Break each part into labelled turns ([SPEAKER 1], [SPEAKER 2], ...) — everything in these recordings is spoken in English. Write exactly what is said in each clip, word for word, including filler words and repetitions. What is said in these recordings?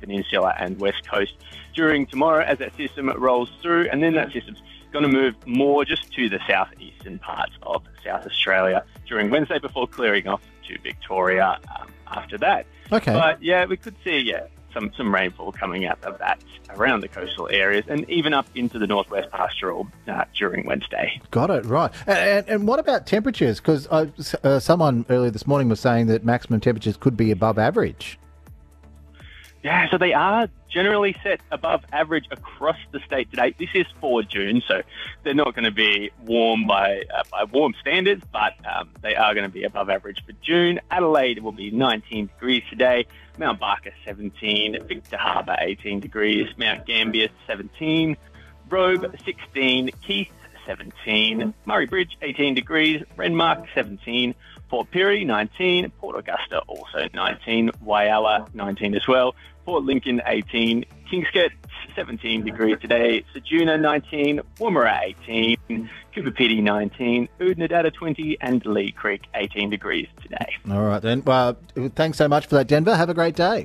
[SPEAKER 1] Peninsula and West Coast during tomorrow as that system rolls through, and then that system's going to move more just to the southeastern parts of South Australia during Wednesday before clearing off to Victoria um, after that.
[SPEAKER 2] Okay.
[SPEAKER 1] But yeah, we could see yeah some some rainfall coming out of that around the coastal areas and even up into the northwest pastoral uh, during Wednesday.
[SPEAKER 2] Got it, right. And, and, and what about temperatures? Because uh, someone earlier this morning was saying that maximum temperatures could be above average.
[SPEAKER 1] Yeah, so they are generally set above average across the state today. This is for June, so they're not going to be warm by uh, by warm standards, but um, they are going to be above average for June. Adelaide will be nineteen degrees today, Mount Barker seventeen, Victor Harbour eighteen degrees, Mount Gambier seventeen, Robe sixteen, Keith seventeen, Murray Bridge eighteen degrees, Renmark seventeen, Port Pirie nineteen, Port Augusta also nineteen, Whyalla nineteen as well, Port Lincoln eighteen, Kingscote seventeen degrees today, Ceduna nineteen, Woomera eighteen, Cooper Pedy nineteen, Oodnadatta twenty, and Lee Creek eighteen degrees today.
[SPEAKER 2] All right then. Well, thanks so much for that, Denver. Have a great day.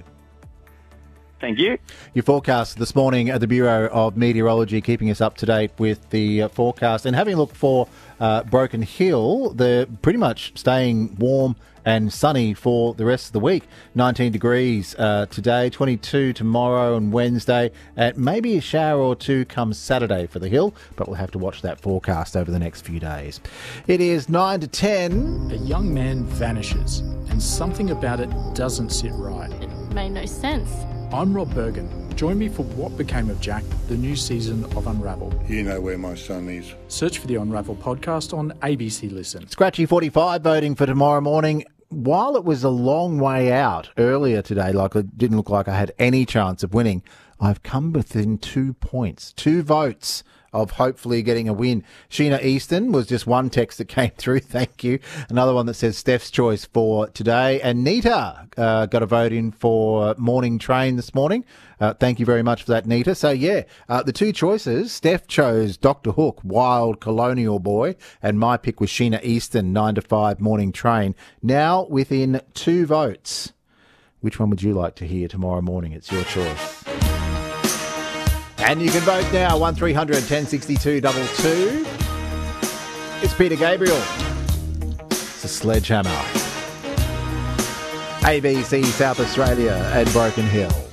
[SPEAKER 1] Thank you.
[SPEAKER 2] Your forecast this morning at the Bureau of Meteorology, keeping us up to date with the uh, forecast and having a look for uh, Broken Hill. They're pretty much staying warm and sunny for the rest of the week. nineteen degrees uh, today, twenty-two tomorrow and Wednesday, and maybe a shower or two come Saturday for the hill, but we'll have to watch that forecast over the next few days. It is nine to ten.
[SPEAKER 3] A young man vanishes, and something about it doesn't sit right.
[SPEAKER 4] It made no sense.
[SPEAKER 3] I'm Rob Bergen. Join me for What Became of Jack, the new season of Unravel.
[SPEAKER 5] You know where my son is.
[SPEAKER 3] Search for the Unravel podcast on A B C Listen.
[SPEAKER 2] Scratchy forty-five voting for tomorrow morning. While it was a long way out earlier today, like it didn't look like I had any chance of winning, I've come within two points, two votes of hopefully getting a win. Sheena Easton was just one text that came through. Thank you. Another one that says Steph's choice for today. And Nita uh, got a vote in for morning train this morning. Uh, thank you very much for that, Nita. So, yeah, uh, the two choices, Steph chose Doctor Hook, Wild Colonial Boy, and my pick was Sheena Easton, nine to five morning train. Now within two votes. Which one would you like to hear tomorrow morning? It's your choice. And you can vote now, one three hundred ten sixty-two two two. It's Peter Gabriel. It's a Sledgehammer. A B C South Australia and Broken Hill.